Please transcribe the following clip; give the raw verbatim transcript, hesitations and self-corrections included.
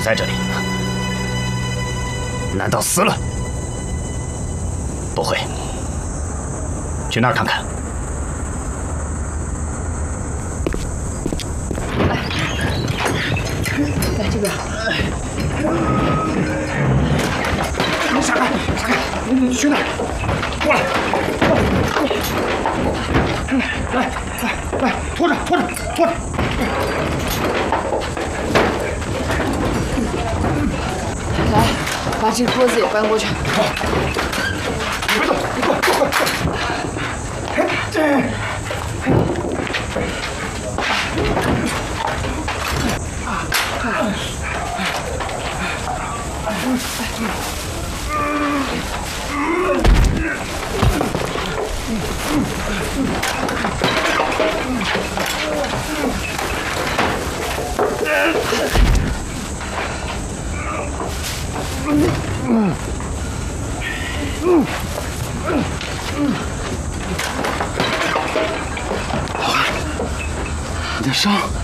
在这里？难道死了？不会，去那儿看看。 来，来这边。 你闪开，闪开！你你去哪儿？过来，过来，来来来，拖着，拖着，拖着。 来，把这桌子也搬过去。 好，你别动，你过过过过。哎，这。你的伤